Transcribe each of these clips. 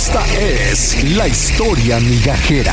Esta es la historia migajera.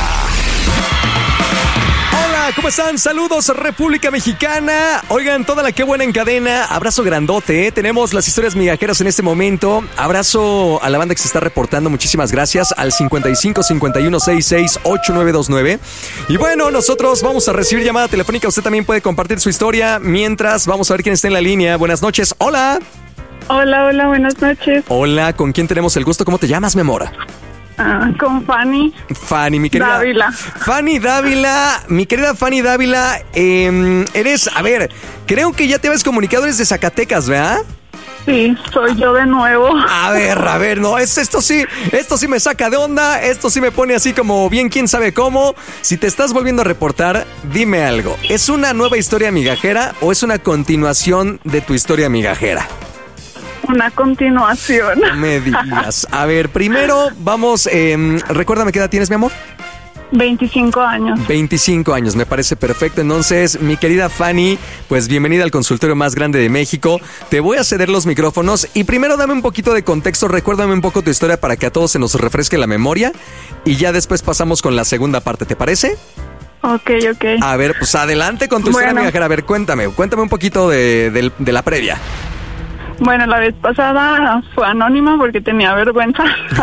Hola, ¿cómo están? Saludos, República Mexicana. Oigan, toda la que buena en cadena. Abrazo grandote, ¿eh? Tenemos las historias migajeras en este momento. Abrazo a la banda que se está reportando. Muchísimas gracias al 55 51 66 8929. Y bueno, nosotros vamos a recibir llamada telefónica. Usted también puede compartir su historia. Mientras, vamos a ver quién está en la línea. Buenas noches. Hola. Hola, buenas noches. Hola, ¿con quién tenemos el gusto? ¿Cómo te llamas, mi amor? Con Fanny. Fanny, mi querida Dávila. Fanny Dávila, mi querida Fanny Dávila, eres, a ver, creo que ya te habías comunicado, eres de Zacatecas, ¿verdad? Sí, soy yo de nuevo. A ver, no, esto sí me saca de onda, esto sí me pone así como bien quién sabe cómo. Si te estás volviendo a reportar, dime algo, ¿es una nueva historia migajera o es una continuación de tu historia migajera? Una continuación. No me digas. A ver, primero vamos, recuérdame qué edad tienes, mi amor. 25 años. 25 años, me parece perfecto. Entonces, mi querida Fanny, pues bienvenida al consultorio más grande de México. Te voy a ceder los micrófonos y primero dame un poquito de contexto, recuérdame un poco tu historia para que a todos se nos refresque la memoria y ya después pasamos con la segunda parte, ¿te parece? Ok. A ver, pues adelante con tu historia migajera. A ver, cuéntame un poquito de la previa. Bueno, la vez pasada fue anónima porque tenía vergüenza.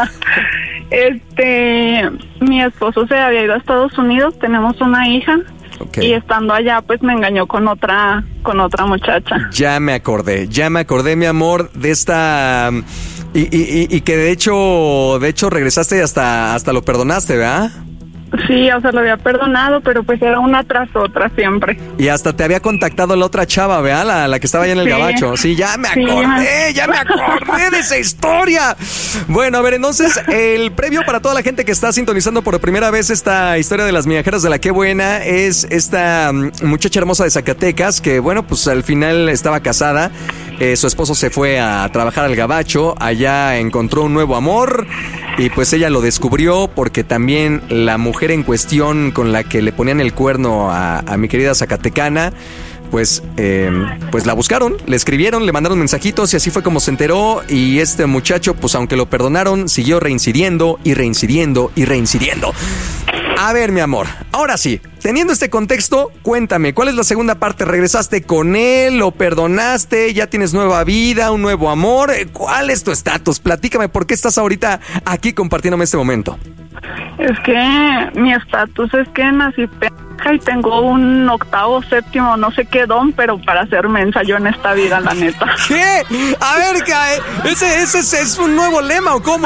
Mi esposo se había ido a Estados Unidos, tenemos una hija. Okay. Y estando allá, pues me engañó con otra muchacha. Ya me acordé, mi amor, de esta y que de hecho regresaste hasta lo perdonaste, ¿verdad? Sí, o sea, lo había perdonado, pero pues era una tras otra siempre. Y hasta te había contactado la otra chava, ¿verdad? La que estaba allá en el gabacho. Sí, ya me acordé de esa historia. Bueno, a ver, entonces, el previo para toda la gente que está sintonizando por primera vez esta historia de las migajeras de la Qué Buena es esta muchacha hermosa de Zacatecas que, bueno, pues al final estaba casada. Su esposo se fue a trabajar al gabacho, allá encontró un nuevo amor y pues ella lo descubrió porque también la mujer en cuestión con la que le ponían el cuerno a mi querida zacatecana, pues la buscaron, le escribieron, le mandaron mensajitos y así fue como se enteró y este muchacho, pues aunque lo perdonaron, siguió reincidiendo. A ver, mi amor, ahora sí, teniendo este contexto, cuéntame, ¿cuál es la segunda parte? ¿Regresaste con él? ¿Lo perdonaste? ¿Ya tienes nueva vida, un nuevo amor? ¿Cuál es tu estatus? Platícame, ¿por qué estás ahorita aquí compartiéndome este momento? Es que mi estatus es que nací pendeja y tengo un octavo, séptimo, no sé qué don, pero para ser mensa yo en esta vida, la neta. ¿Qué? A ver, ¿ese es un nuevo lema o cómo?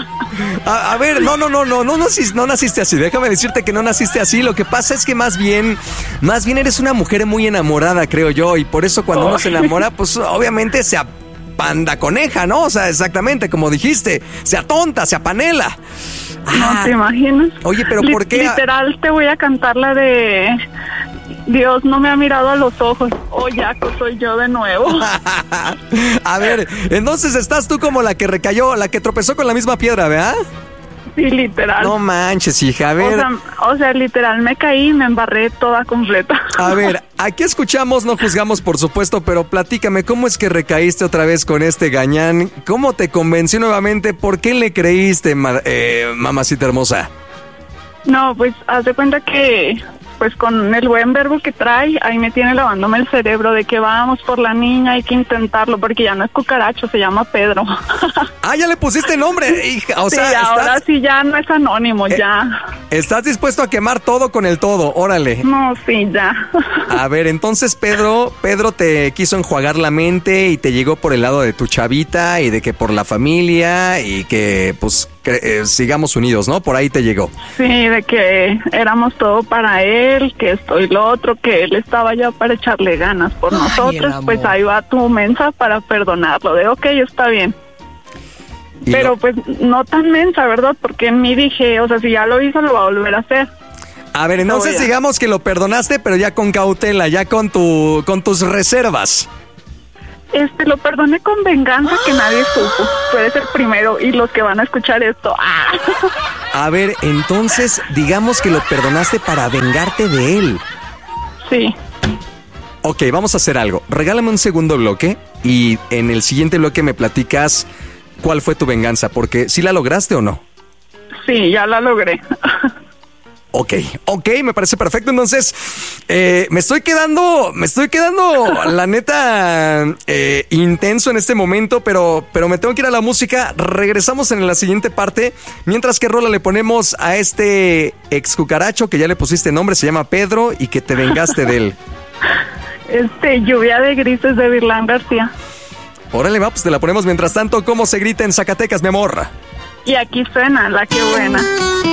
A ver, no naciste así, déjame decirte que no naciste así. Lo que pasa es que más bien eres una mujer muy enamorada, creo yo, y por eso cuando uno se enamora, pues obviamente se apanda coneja, ¿no? O sea, exactamente, como dijiste, se atonta, se apanela. No te imaginas. Oye, pero ¿por qué? Literal te voy a cantar la de Dios no me ha mirado a los ojos. Oh, Yaco, soy yo de nuevo. A ver, entonces estás tú como la que recayó, la que tropezó con la misma piedra, ¿verdad? Sí, literal. No manches, hija, a ver. O sea, literal, me caí y me embarré toda completa. A ver, aquí escuchamos, no juzgamos, por supuesto, pero platícame, ¿cómo es que recaíste otra vez con este gañán? ¿Cómo te convenció nuevamente? ¿Por qué le creíste, mamacita hermosa? No, pues, haz de cuenta que, pues, con el buen verbo que trae, ahí me tiene lavándome el cerebro de que vamos por la niña, hay que intentarlo, porque ya no es cucaracho, se llama Pedro. Ah, ya le pusiste nombre, hija, o sí, sea, ahora sí ya no es anónimo, ya. ¿Estás dispuesto a quemar todo con el todo? Órale. No, sí, ya. A ver, entonces Pedro te quiso enjuagar la mente y te llegó por el lado de tu chavita y de que por la familia y que, pues, sigamos unidos, ¿no? Por ahí te llegó. Sí, de que éramos todo para él, que esto y lo otro, que él estaba ya para echarle ganas por nosotros, pues ahí va tu mensa para perdonarlo, de ok, está bien. Pero pues no tan mensa, ¿verdad? Porque en mí dije, o sea, si ya lo hizo, lo va a volver a hacer. A ver, entonces digamos que lo perdonaste, pero ya con cautela, ya con tus reservas. Lo perdoné con venganza que nadie supo. Tú eres el primero y los que van a escuchar esto. A ver, entonces digamos que lo perdonaste para vengarte de él. Sí. Ok, vamos a hacer algo. Regálame un segundo bloque y en el siguiente bloque me platicas cuál fue tu venganza, porque ¿sí la lograste o no? sí, ya la logré. Ok, me parece perfecto. Entonces, me estoy quedando, la neta, intenso en este momento, pero me tengo que ir a la música. Regresamos en la siguiente parte. Mientras, ¿qué rola le ponemos a este ex cucaracho que ya le pusiste nombre? Se llama Pedro y que te vengaste de él. Lluvia de grises de Virlán García. Órale, va, pues te la ponemos. Mientras tanto, ¿cómo se grita en Zacatecas, mi amor? Y aquí suena La Que Buena.